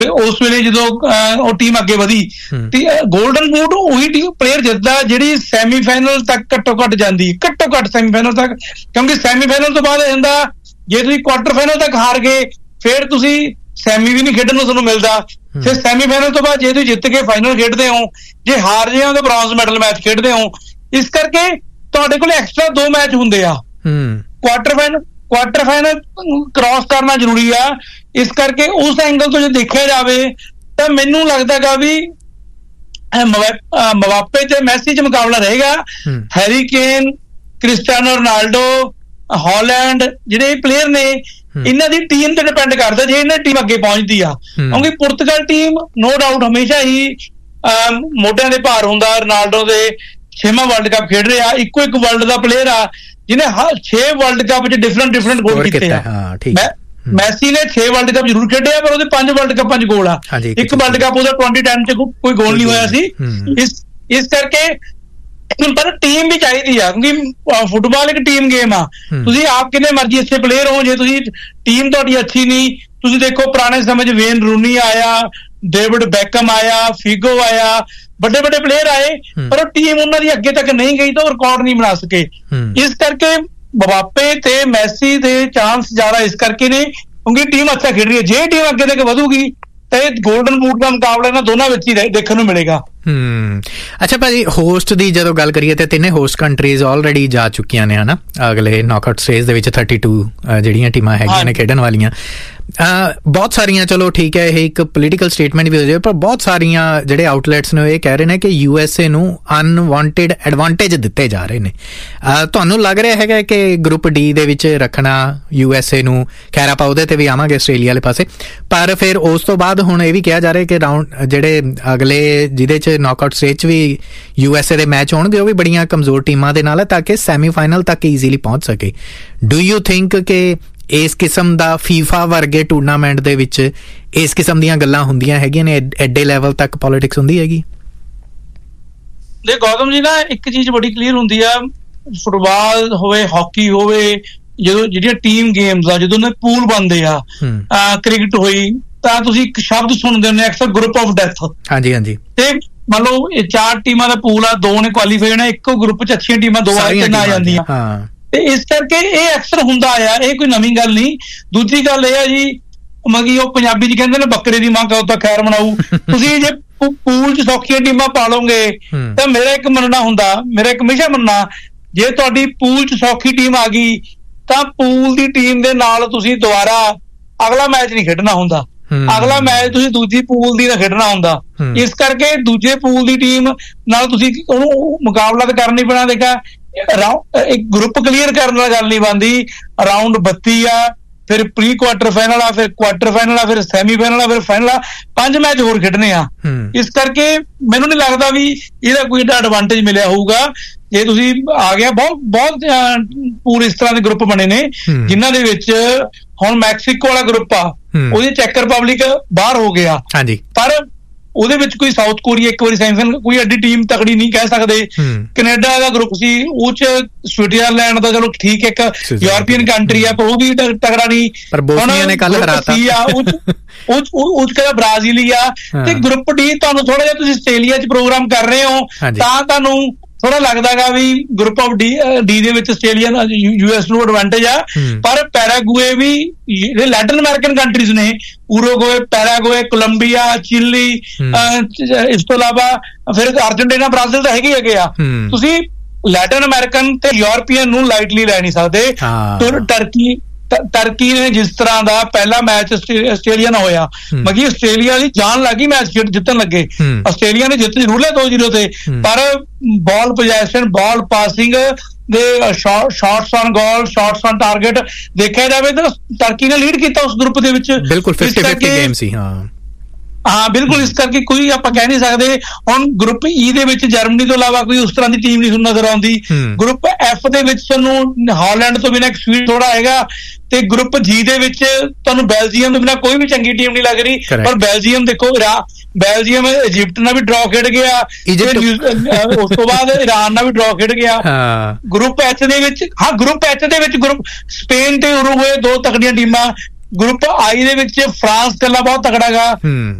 ਤੇ ਉਸ ਵੇਲੇ ਜਦੋਂ ਉਹ ਟੀਮ ਅੱਗੇ ਵਧੀ ਤੇ ਗੋਲਡਨ ਬੂਟ ਉਹੀ ਟੀਮ ਪਲੇਅਰ ਜਿੱਤਦਾ ਜਿਹੜੀ ਸੈਮੀਫਾਈਨਲ ਤੱਕ ਘੱਟੋ ਘੱਟ ਜਾਂਦੀ, ਘੱਟੋ ਘੱਟ ਸੈਮੀਫਾਈਨਲ ਤੱਕ, ਕਿਉਂਕਿ ਸੈਮੀਫਾਈਨਲ ਤੋਂ ਬਾਅਦ ਇਹ ਹੁੰਦਾ ਜੇ ਤੁਸੀਂ ਕੁਆਟਰ ਫਾਈਨਲ ਤੱਕ ਹਾਰ ਗਏ ਫਿਰ ਤੁਸੀਂ ਸੈਮੀ ਵੀ ਨਹੀਂ ਖੇਡਣ ਨੂੰ ਤੁਹਾਨੂੰ ਮਿਲਦਾ, ਫਿਰ ਸੈਮੀਫਾਈਨਲ ਤੋਂ ਬਾਅਦ ਜੇ ਤੁਸੀਂ ਜਿੱਤ ਕੇ ਫਾਈਨਲ ਖੇਡਦੇ ਹੋ, ਜੇ ਹਾਰ ਜੇ ਹੋ ਤਾਂ ਬ੍ਰੌਂਜ਼ ਮੈਡਲ ਮੈਚ ਖੇਡਦੇ ਹੋ। ਇਸ ਕਰਕੇ ਤੁਹਾਡੇ ਕੋਲ ਐਕਸਟਰਾ 2 ਮੈਚ ਹੁੰਦੇ ਆ, ਕੁਆਟਰ ਫਾਈਨਲ ਕ੍ਰਾਸ ਕਰਨਾ ਜ਼ਰੂਰੀ ਆ। ਇਸ ਕਰਕੇ ਉਸ ਐਂਗਲ ਤੋਂ ਜੇ ਦੇਖਿਆ ਜਾਵੇ ਤਾਂ ਮੈਨੂੰ ਲੱਗਦਾ ਗਾ ਵੀ ਮਬਾਪੇ ਤੇ ਮੈਸੀ 'ਚ ਮੁਕਾਬਲਾ ਰਹੇਗਾ। ਹੈਰੀ ਕੇਨ, ਕ੍ਰਿਸਟੀਆਨੋ ਰੋਨਾਲਡੋ, ਹਾਲੈਂਡ ਜਿਹੜੇ ਪਲੇਅਰ ਨੇ ਇਹਨਾਂ ਦੀ ਟੀਮ ਤੇ ਡਿਪੈਂਡ ਕਰਦਾ ਜੇ ਇਹਨਾਂ ਦੀ ਟੀਮ ਅੱਗੇ ਪਹੁੰਚਦੀ ਆ, ਕਿਉਂਕਿ ਪੁਰਤਗਾਲ ਟੀਮ ਨੋ ਡਾਊਟ ਹਮੇਸ਼ਾ ਹੀ ਮੋਢਿਆਂ ਦੇ ਭਾਰ ਹੁੰਦਾ। ਰੋਨਾਲਡੋ ਦੇ 6ਵਾਂ ਵਰਲਡ ਕੱਪ ਖੇਡ ਰਿਹਾ, ਇੱਕੋ ਇੱਕ ਵਰਲਡ ਦਾ ਪਲੇਅਰ ਆ ਜਿਹਨੇ 6 ਵਰਲਡ ਕੱਪ 'ਚ ਡਿਫਰੈਂਟ ਗੋਲ ਕੀਤੇ ਆ। ਮੈਸੀ ਨੇ 6 ਵਰਲਡ ਕੱਪ ਜ਼ਰੂਰ ਖੇਡੇ ਆ ਪਰ ਉਹਦੇ 5 ਵਰਲਡ ਕੱਪਾਂ 'ਚ ਗੋਲ ਆ, ਇੱਕ ਵਰਲਡ ਕੱਪ ਉਹਦਾ 2010 'ਚ ਕੋਈ ਗੋਲ ਨਹੀਂ ਹੋਇਆ ਸੀ। ਇਸ ਕਰਕੇ ਪਰ ਟੀਮ ਵੀ ਚਾਹੀਦੀ ਆ, ਕਿਉਂਕਿ ਫੁੱਟਬਾਲ ਇੱਕ ਟੀਮ ਗੇਮ ਆ। ਤੁਸੀਂ ਆਪ ਕਿੰਨੇ ਮਰਜ਼ੀ ਅੱਛੇ ਪਲੇਅਰ ਹੋ, ਜੇ ਤੁਸੀਂ ਟੀਮ ਤੁਹਾਡੀ ਅੱਛੀ ਨਹੀਂ, ਤੁਸੀਂ ਦੇਖੋ ਪੁਰਾਣੇ ਸਮੇਂ 'ਚ ਵੇਨ ਰੂਨੀ ਆਇਆ, ਡੇਵਿਡ ਬੈਕਮ ਆਇਆ, ਫੀਗੋ ਆਇਆ, ਵੱਡੇ ਪਲੇਅਰ ਆਏ ਪਰ ਉਹ ਟੀਮ ਉਹਨਾਂ ਦੀ ਅੱਗੇ ਤੱਕ ਨਹੀਂ ਗਈ ਤਾਂ ਉਹ ਰਿਕਾਰਡ ਨਹੀਂ ਬਣਾ ਸਕੇ। ਇਸ ਕਰਕੇ ਮਬਾਪੇ ਤੇ ਮੈਸੀ ਦੇ ਚਾਂਸ ਜ਼ਿਆਦਾ ਇਸ ਕਰਕੇ ਨੇ ਕਿਉਂਕਿ ਟੀਮ ਅੱਛਾ ਖੇਡ ਰਹੀ ਹੈ। ਜੇ ਟੀਮ ਅੱਗੇ ਤੱਕ ਵਧੂਗੀ ਤਾਂ ਇਹ ਗੋਲਡਨ ਬੂਟ ਦਾ ਮੁਕਾਬਲਾ ਇਹਨਾਂ ਦੋਨਾਂ ਵਿੱਚ ਹੀ ਦੇਖਣ ਨੂੰ ਮਿਲੇਗਾ। ਅੱਛਾ ਭਾਜੀ, ਹੋਸਟ ਦੀ ਜਦੋਂ ਗੱਲ ਕਰੀਏ ਤਾਂ 3 ਹੋਸਟ ਕੰਟਰੀਜ਼ ਆਲਰੇਡੀ ਜਾ ਚੁੱਕੀਆਂ ਨੇ ਹਨਾ ਅਗਲੇ ਨੌਕਆਊਟ ਸਟੇਜ ਦੇ ਵਿੱਚ। 32 ਜਿਹੜੀਆਂ ਟੀਮਾਂ ਹੈਗੀਆਂ ਨੇ ਖੇਡਣ ਵਾਲੀਆਂ, ਬਹੁਤ ਸਾਰੀਆਂ, ਚਲੋ ਠੀਕ ਹੈ ਇਹ ਇੱਕ ਪੋਲੀਟੀਕਲ ਸਟੇਟਮੈਂਟ ਵੀ ਹੋ ਜਾਵੇ ਪਰ ਬਹੁਤ ਸਾਰੀਆਂ ਜਿਹੜੇ ਆਊਟਲੈਟਸ ਨੇ ਇਹ ਕਹਿ ਰਹੇ ਨੇ ਕਿ USA ਨੂੰ ਅਨਵਾਂਟਡ ਐਡਵਾਂਟੇਜ ਦਿੱਤੇ ਜਾ ਰਹੇ ਨੇ। ਤੁਹਾਨੂੰ ਲੱਗ ਰਿਹਾ ਹੈਗਾ ਕਿ ਗਰੁੱਪ D ਦੇ ਵਿੱਚ ਰੱਖਣਾ USA ਨੂੰ? ਖੈਰ ਆਪਾਂ ਉਹਦੇ ਤੇ ਵੀ ਆਵਾਂਗੇ ਆਸਟ੍ਰੇਲੀਆ ਵਾਲੇ ਪਾਸੇ, ਪਰ ਫਿਰ ਉਸ ਤੋਂ ਬਾਅਦ ਹੁਣ ਇਹ ਵੀ ਕਿਹਾ ਜਾ ਰਿਹਾ ਕਿ ਰਾਊਂਡ ਜਿਹੜੇ ਅਗਲੇ ਜਿਹਦੇ 'ਚ ਨੌਕਆਊਟ ਸਟੇਜ 'ਚ ਵੀ USA ਦੇ ਮੈਚ ਹੋਣਗੇ ਉਹ ਵੀ ਬੜੀਆਂ ਕਮਜ਼ੋਰ ਟੀਮਾਂ ਦੇ ਨਾਲ ਹੈ ਤਾਂ ਕਿ ਸੈਮੀਫਾਈਨਲ ਤੱਕ ਈਜ਼ੀਲੀ ਪਹੁੰਚ ਸਕੇ। ਡੂ ਯੂ ਥਿੰਕ ਕਿ ਇਸ ਕਿਸਮ ਦਾ FIFA ਵਰਗੇ ਟੂਰਨਾਮੈਂਟ ਦੇ ਵਿੱਚ ਇਸ ਕਿਸਮ ਦੀਆਂ ਗੱਲਾਂ ਹੁੰਦੀਆਂ ਹੈਗੀਆਂ ਨੇ, ਐਡੇ ਲੈਵਲ ਤੱਕ ਪੋਲਿਟਿਕਸ ਹੁੰਦੀ ਹੈਗੀ? ਦੇ ਗੌਤਮ ਜੀ ਨਾ ਇੱਕ ਚੀਜ਼ ਬੜੀ ਕਲੀਅਰ ਹੁੰਦੀ ਆ, ਫੁੱਟਬਾਲ ਹੋਵੇ, ਹਾਕੀ ਹੋਵੇ, ਜਦੋਂ ਜਿਹੜੀਆਂ ਟੀਮ ਗੇਮਸ ਆ ਜਦੋਂ ਉਹਨਾਂ ਪੂਲ ਬਣਦੇ ਆ, ਕ੍ਰਿਕਟ ਹੋਈ ਤਾਂ ਤੁਸੀਂ ਇੱਕ ਸ਼ਬਦ ਸੁਣਦੇ ਹੁੰਦੇ ਅਕਸਰ ਗਰੁੱਪ ਆਫ ਡੈਥ। ਹਾਂਜੀ। ਤੇ ਮੰਨ ਲਓ ਇਹ 4 ਟੀਮਾਂ ਦਾ ਪੂਲ ਆ, 2 ਨੇ ਕੁਆਲੀਫਾਈ ਹੋਣਾ, ਇੱਕੋ ਗਰੁੱਪ 'ਚ ਅੱਛੀਆਂ ਟੀਮਾਂ 2 ਆ ਜਾਂਦੀਆਂ ਤੇ ਇਸ ਕਰਕੇ ਇਹ ਅਕਸਰ ਹੁੰਦਾ ਆ, ਇਹ ਕੋਈ ਨਵੀਂ ਗੱਲ ਨਹੀਂ। ਦੂਜੀ ਗੱਲ ਇਹ ਆ ਜੀ ਮਗੀ ਉਹ ਪੰਜਾਬੀ 'ਚ ਕਹਿੰਦੇ ਨੇ ਬੱਕਰੇ ਦੀ ਮਾਂ ਕਦੋਂ ਤੱਕ ਖੈਰ ਮਨਾਊ। ਤੁਸੀਂ ਜੇ ਪੂਲ 'ਚ ਸੌਖੀਆਂ ਟੀਮਾਂ ਪਾ ਲਓਗੇ ਤਾਂ ਮੇਰਾ ਇੱਕ ਹਮੇਸ਼ਾ ਮੰਨਣਾ ਜੇ ਤੁਹਾਡੀ ਪੂਲ 'ਚ ਸੌਖੀ ਟੀਮ ਆ ਗਈ ਤਾਂ ਪੂਲ ਦੀ ਟੀਮ ਦੇ ਨਾਲ ਤੁਸੀਂ ਦੁਬਾਰਾ ਅਗਲਾ ਮੈਚ ਨਹੀਂ ਖੇਡਣਾ ਹੁੰਦਾ, ਅਗਲਾ ਮੈਚ ਤੁਸੀਂ ਦੂਜੀ ਪੂਲ ਦੀ ਨਾਲ ਖੇਡਣਾ ਹੁੰਦਾ। ਇਸ ਕਰਕੇ ਦੂਜੇ ਪੂਲ ਦੀ ਟੀਮ ਨਾਲ ਤੁਸੀਂ ਉਹਨੂੰ ਮੁਕਾਬਲਾ ਤਾਂ ਕਰਨਾ ਹੀ ਪੈਣਾ। ਦੇਖਾ ਇੱਕ ਗਰੁੱਪ ਕਲੀਅਰ ਕਰਨ ਨਾਲ ਗੱਲ ਨਹੀਂ ਬਣਦੀ, ਰਾਊਂਡ 32 ਆ, ਫਿਰ ਪ੍ਰੀ ਕੁਆਟਰ ਫਾਈਨਲ ਆ, ਫਿਰ ਕੁਆਟਰ ਫਾਈਨਲ ਆ, ਫਿਰ ਸੈਮੀਫਾਈਨਲ ਆ, ਫਿਰ ਫਾਈਨਲ ਆ, 5 ਮੈਚ ਹੋਰ ਖੇਡਣੇ ਆ। ਇਸ ਕਰਕੇ ਮੈਨੂੰ ਨਹੀਂ ਲੱਗਦਾ ਵੀ ਇਹਦਾ ਕੋਈ ਐਡਵਾਂਟੇਜ ਮਿਲਿਆ ਹੋਊਗਾ ਜੇ ਤੁਸੀਂ ਆ ਗਿਆ। ਬਹੁਤ ਪੂਰੇ ਇਸ ਤਰ੍ਹਾਂ ਦੇ ਗਰੁੱਪ ਬਣੇ ਨੇ ਜਿਨ੍ਹਾਂ ਦੇ ਵਿੱਚ ਹੁਣ ਮੈਕਸੀਕੋ ਵਾਲਾ ਗਰੁੱਪ ਆ, ਉਹਦੀ ਚੈੱਕ ਰਿਪਬਲਿਕ ਬਾਹਰ ਹੋ ਗਿਆ, ਪਰ ਉਹਦੇ ਵਿੱਚ ਕੋਈ ਸਾਊਥ ਕੋਰੀਆ ਇੱਕ ਵਾਰੀ ਸੈਮੀਫਾਈਨਲ, ਕੋਈ ਐਡੀ ਟੀਮ ਤਕੜੀ ਨਹੀਂ ਕਹਿ ਸਕਦੇ। ਕੈਨੇਡਾ ਦਾ ਗਰੁੱਪ ਸੀ, ਉਹ 'ਚ ਸਵਿਟਜ਼ਰਲੈਂਡ ਦਾ ਚਲੋ ਠੀਕ ਇੱਕ ਯੂਰਪੀਅਨ ਕੰਟਰੀ ਆ ਪਰ ਉਹ ਵੀ ਤਕੜਾ ਨਹੀਂ। ਉਹ 'ਚ ਕਹਿੰਦਾ ਬ੍ਰਾਜ਼ੀਲ ਹੀ ਆ। ਤੇ ਗਰੁੱਪ D ਤੁਹਾਨੂੰ ਥੋੜਾ ਜਿਹਾ ਤੁਸੀਂ ਆਸਟ੍ਰੇਲੀਆ 'ਚ ਪ੍ਰੋਗਰਾਮ ਕਰ ਰਹੇ ਹੋ ਤਾਂ ਤੁਹਾਨੂੰ ਥੋੜਾ ਲੱਗਦਾ ਗਾ ਵੀ ਗਰੁੱਪ ਆਫ D ਦੇ ਵਿੱਚ ਆਸਟ੍ਰੇਲੀਆ ਦਾ US ਨੂੰ ਐਡਵਾਂਟੇਜ ਆ। ਪਰ ਪੈਰਾਗੁਏ ਵੀ ਜਿਹੜੇ ਲੈਟਿਨ ਅਮਰੀਕਨ ਕੰਟਰੀਜ਼ ਨੇ, ਉਰੂਗੁਏ, ਪੈਰਾਗੁਏ, ਕੋਲੰਬੀਆ, ਚਿਲੀ, ਇਸ ਤੋਂ ਇਲਾਵਾ ਫਿਰ ਅਰਜਨਟੀਨਾ, ਬ੍ਰਾਜ਼ੀਲ ਤਾਂ ਹੈਗੇ ਆ। ਤੁਸੀਂ ਲੈਟਿਨ ਅਮਰੀਕਨ ਤੇ ਯੂਰਪੀਅਨ ਨੂੰ ਲਾਈਟਲੀ ਲੈ ਨਹੀਂ ਸਕਦੇ। ਟਰਕੀ ਨੇ ਜਿਸ ਤਰ੍ਹਾਂ ਦਾ ਪਹਿਲਾ ਮੈਚ ਆਸਟ੍ਰੇਲੀਆ ਨਾਲ ਹੋਇਆ, ਮਗੀ ਆਸਟ੍ਰੇਲੀਆ ਦੀ ਜਾਨ ਲੱਗੀ ਮੈਚ ਜਿੱਤਣ ਲੱਗੇ। ਆਸਟ੍ਰੇਲੀਆ ਨੇ ਜਿੱਤ ਜ਼ਰੂਰ ਲਿਆ 2-0 ਤੇ, ਪਰ ਬਾਲ ਪੋਜੈਸ਼ਨ, ਬਾਲ ਪਾਸਿੰਗ ਦੇ shots on goal, shots on target ਦੇਖਿਆ ਜਾਵੇ ਤਾਂ ਟਰਕੀ ਨੇ ਲੀਡ ਕੀਤਾ ਉਸ ਗਰੁੱਪ ਦੇ ਵਿੱਚ। ਬਿਲਕੁਲ 50-50 ਗੇਮ ਸੀ। ਹਾਂ ਬਿਲਕੁਲ, ਇਸ ਕਰਕੇ ਕੋਈ ਆਪਾਂ ਕਹਿ ਨਹੀਂ ਸਕਦੇ। ਹੁਣ ਗਰੁੱਪ E ਦੇ ਵਿੱਚ ਜਰਮਨੀ ਤੋਂ ਇਲਾਵਾ ਕੋਈ ਉਸ ਤਰ੍ਹਾਂ ਦੀ ਟੀਮ ਨਹੀਂ ਨਜ਼ਰ ਆਉਂਦੀ। ਗਰੁੱਪ F ਦੇ ਵਿੱਚ ਤੁਹਾਨੂੰ ਹਾਲੈਂਡ ਤੋਂ ਬਿਨਾਂ ਇੱਕ ਸਵੀਟ ਥੋੜਾ ਹੈਗਾ ਤੇ ਗਰੁੱਪ G ਦੇ ਵਿੱਚ ਤੁਹਾਨੂੰ ਬੈਲਜੀਅਮ ਤੋਂ ਬਿਨਾਂ ਕੋਈ ਵੀ ਚੰਗੀ ਟੀਮ ਨਹੀਂ ਲੱਗ ਰਹੀ। ਪਰ ਬੈਲਜੀਅਮ ਦੇਖੋ, ਬੈਲਜੀਅਮ ਇਜਿਪਟ ਨਾਲ ਵੀ ਡਰਾ ਖੇਡ ਗਿਆ, ਉਸ ਤੋਂ ਬਾਅਦ ਇਰਾਨ ਨਾਲ ਵੀ ਡਰਾ ਖੇਡ ਗਿਆ। ਗਰੁੱਪ H ਦੇ ਵਿੱਚ ਗਰੁੱਪ ਸਪੇਨ ਤੇ ਉਰੂਗੁਏ 2 ਤਕੜੀਆਂ ਟੀਮਾਂ, ਗਰੁੱਪ ਆਈ ਦੇ ਵਿੱਚ ਫਰਾਂਸ ਕੱਲਾ ਬਹੁਤ ਤਕੜਾ ਗਾ।